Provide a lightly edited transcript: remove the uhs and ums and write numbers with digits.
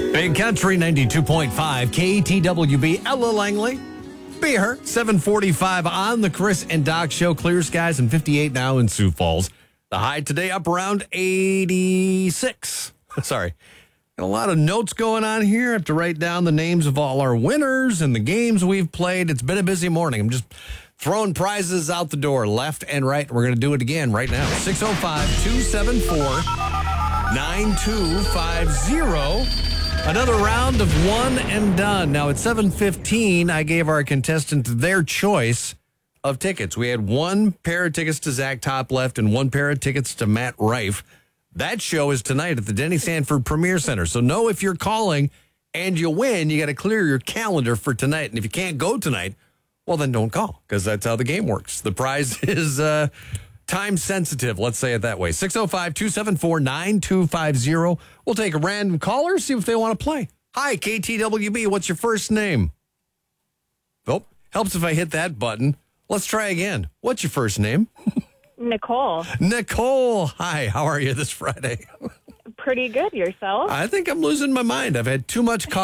Big Country 92.5 KTWB. Ella Langley. Be her. 7:45 on the Chris and Doc Show. Clear skies and 58 now in Sioux Falls. The high today up around 86. Sorry. Got a lot of notes going on here. I have to write down the names of all our winners and the games we've played. It's been a busy morning. I'm just throwing prizes out the door left and right. We're going to do it again right now. 605-274-9250. Another round of one and done. Now, at 7:15, I gave our contestants their choice of tickets. We had one pair of tickets to Zach Top left and one pair of tickets to Matt Rife. That show is tonight at the Denny Sanford Premier Center. So know if you're calling and you win, you got to clear your calendar for tonight. And if you can't go tonight, well, then don't call, because that's how the game works. The prize is time sensitive, let's say it that way. 605-274-9250. We'll take a random caller, see if they want to play. Hi, KTWB, what's your first name? Oh, helps if I hit that button. Let's try again. What's your first name? Nicole. Nicole. Hi, how are you this Friday? Pretty good. Yourself? I think I'm losing my mind. I've had too much coffee.